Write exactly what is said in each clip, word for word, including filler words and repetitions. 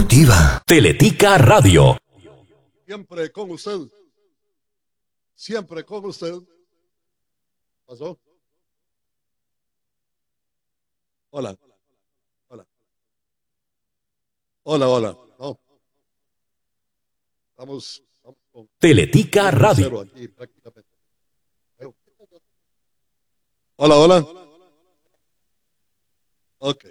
deportiva. Teletica Radio. Siempre con usted. Siempre con usted. ¿Pasó? Hola. Hola. Hola, hola. No. Estamos, estamos con Teletica Radio. aquí, prácticamente. Hola, hola. Ok.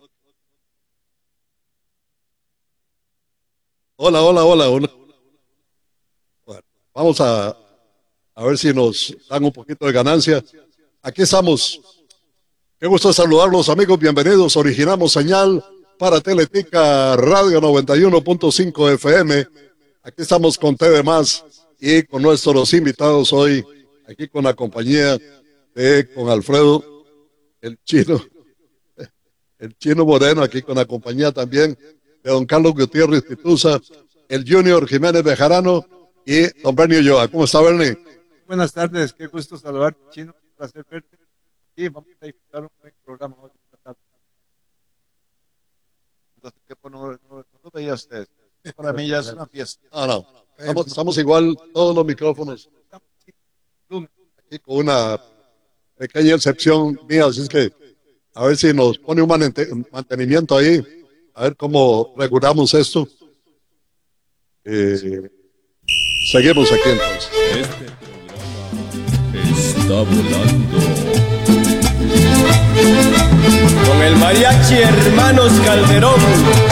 Hola, hola, hola, hola. Bueno, vamos a, a ver si nos dan un poquito de ganancia. Aquí estamos. Qué gusto saludarlos, amigos. Bienvenidos. Originamos señal para Teletica Radio noventa y uno punto cinco F M. Aquí estamos con T D Más y con nuestros invitados hoy, aquí con la compañía de, con Alfredo, el chino, el chino Moreno, aquí con la compañía también de don Carlos Gutiérrez Pituza, el Junior Jiménez Bejarano y don Bernie Ulloa. ¿Cómo está, Bernie? Buenas tardes, qué gusto saludarte, Chino, un placer verte. Y vamos a disfrutar un buen programa hoy. Entonces, ¿qué no, no, no lo veía usted? Para mí ya es una fiesta. Ah, no, estamos, estamos igual, todos los micrófonos, aquí con una pequeña excepción mía, así es que a ver si nos pone un mantenimiento ahí, a ver cómo regulamos esto. Eh, seguimos aquí entonces. Este programa está volando. Con el mariachi Hermanos Calderón.